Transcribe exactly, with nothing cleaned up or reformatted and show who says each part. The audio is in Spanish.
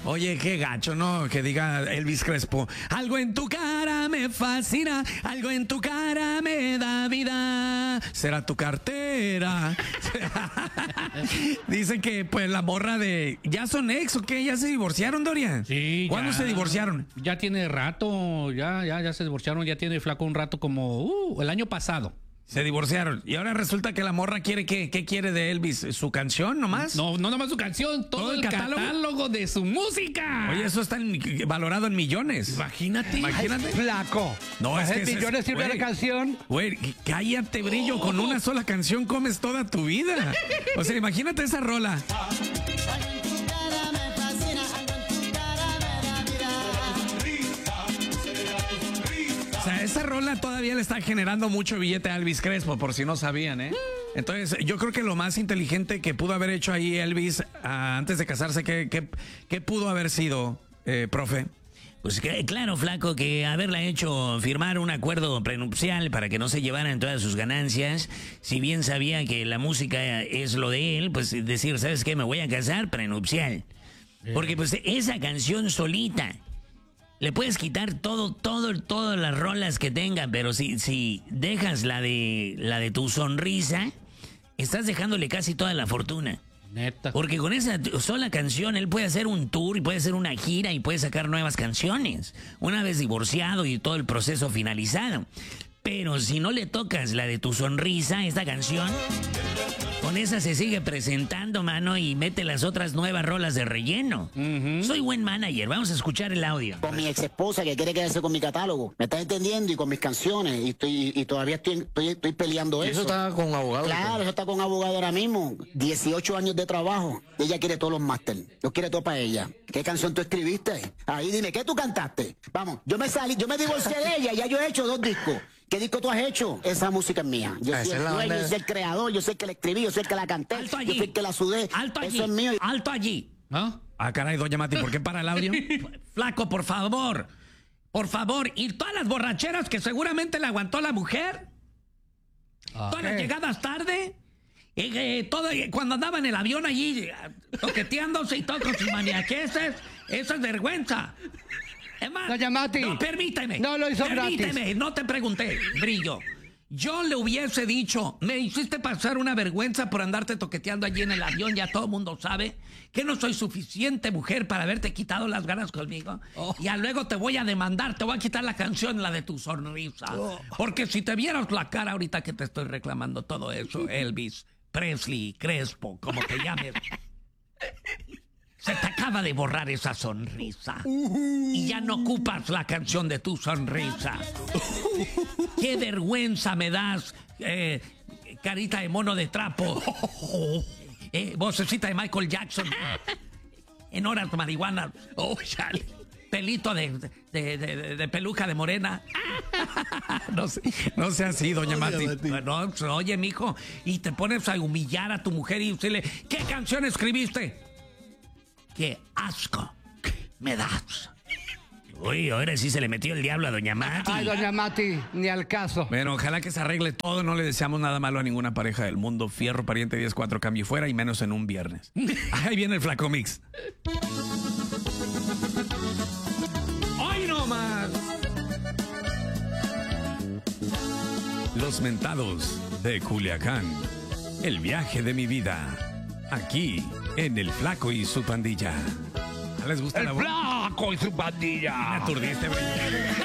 Speaker 1: Oye, qué gacho, ¿no? Que diga Elvis Crespo. Algo en tu cara me fascina, algo en tu cara me da vida. Será tu cartera. Dicen que, pues, la morra de... ¿Ya son ex o qué? ¿Ya se divorciaron, Dorian?
Speaker 2: Sí.
Speaker 1: ¿Cuándo
Speaker 2: ya,
Speaker 1: se divorciaron?
Speaker 2: Ya tiene rato, ya, ya, ya se divorciaron, ya tiene flaco un rato como uh, el año pasado.
Speaker 1: Se divorciaron. Y ahora resulta que la morra quiere que... ¿Qué quiere de Elvis? ¿Su canción nomás?
Speaker 2: No, no nomás su canción, todo, ¿Todo el, el catálogo? catálogo de su música.
Speaker 1: Oye, eso está en, valorado en millones.
Speaker 2: Imagínate.
Speaker 1: Imagínate.
Speaker 3: Ay, flaco.
Speaker 1: No, es que...
Speaker 3: millones sirve la canción.
Speaker 1: Güey, cállate, brillo. Con una sola canción comes toda tu vida. O sea, imagínate esa rola. O sea, esa rola todavía le está generando mucho billete a Elvis Crespo, por si no sabían, ¿eh? Entonces, yo creo que lo más inteligente que pudo haber hecho ahí Elvis ah, antes de casarse, ¿qué, qué, qué pudo haber sido, eh, profe?
Speaker 4: Pues que, claro, flaco, que haberla hecho firmar un acuerdo prenupcial para que no se llevaran todas sus ganancias. Si bien sabía que la música es lo de él, pues decir, ¿sabes qué? Me voy a casar, prenupcial. Porque pues esa canción solita... Le puedes quitar todo, todo, todas las rolas que tenga, pero si, si dejas la de la de tu sonrisa, estás dejándole casi toda la fortuna.
Speaker 2: Neta.
Speaker 4: Porque con esa sola canción él puede hacer un tour y puede hacer una gira y puede sacar nuevas canciones. Una vez divorciado y todo el proceso finalizado. Pero si no le tocas la de tu sonrisa, esta canción, con esa se sigue presentando, mano, y mete las otras nuevas rolas de relleno. Uh-huh. Soy buen manager, vamos a escuchar el audio.
Speaker 5: Con mi ex esposa que quiere quedarse con mi catálogo, ¿me estás entendiendo? Y con mis canciones, y, estoy, y todavía estoy, estoy, estoy peleando eso.
Speaker 3: ¿Eso está con abogado?
Speaker 5: Claro, eso está con abogado ahora mismo. dieciocho años de trabajo. Ella quiere todos los máster. Lo quiere todo para ella. ¿Qué canción tú escribiste? Ahí dime, ¿qué tú cantaste? Vamos, yo me salí, yo me divorcié de ella, ya yo he hecho dos discos. ¿Qué disco tú has hecho? Esa música es mía. Yo soy el dueño, yo soy el creador, yo soy el que la escribí, yo soy el que la canté,
Speaker 4: Alto allí.
Speaker 5: yo soy el que la sudé.
Speaker 4: Alto allí.
Speaker 5: Eso es mío.
Speaker 4: Alto allí.
Speaker 2: ¿Ah?
Speaker 1: Ah, caray, doña Mati, ¿por qué para el audio?
Speaker 4: Flaco, por favor. Por favor. Y todas las borracheras que seguramente le aguantó la mujer.
Speaker 2: Ah,
Speaker 4: todas las llegadas tarde. Eh, eh, todo, eh, cuando andaba en el avión allí eh, toqueteándose y todo con sus maniaqueses. Eso es vergüenza. Es más,
Speaker 3: Doña Mati.
Speaker 4: No, permíteme.
Speaker 3: No lo hizo
Speaker 4: permíteme,
Speaker 3: gratis.
Speaker 4: no te pregunté, Brillo. Yo le hubiese dicho, me hiciste pasar una vergüenza por andarte toqueteando allí en el avión, ya todo el mundo sabe que no soy suficiente mujer para haberte quitado las ganas conmigo. Oh. Y luego te voy a demandar, te voy a quitar la canción, la de tu sonrisa. Oh. Porque si te vieras la cara ahorita que te estoy reclamando todo eso, Elvis, Presley, Crespo, como te llames... Se te acaba de borrar esa sonrisa. Uh-huh. Y ya no ocupas la canción de tu sonrisa. Uh-huh. ¡Qué vergüenza me das! Eh, carita de mono de trapo. Uh-huh. Eh, vocecita de Michael Jackson. En horas marihuanas. Oh, chale. Pelito de, de, de, de peluca de morena.
Speaker 1: No sé, no sea así, doña Mati.
Speaker 4: No, oye, mijo, y te pones a humillar a tu mujer y decirle, ¿qué canción escribiste? ¡Qué asco me das! Uy, ahora sí se le metió el diablo a doña Mati.
Speaker 3: Ay, doña Mati, ni al caso.
Speaker 1: Bueno, ojalá que se arregle todo. No le deseamos nada malo a ninguna pareja del mundo. Fierro, pariente, diez cuatro, cambio fuera y menos en un viernes. Ahí viene el Flaco Mix.
Speaker 4: ¡Hoy no más!
Speaker 1: Los mentados de Culiacán. El viaje de mi vida. Aquí, en El Flaco y su pandilla. ¿Les gusta
Speaker 3: El
Speaker 1: la voz?
Speaker 3: Flaco y su pandilla.
Speaker 1: Me aturdiste, brillo.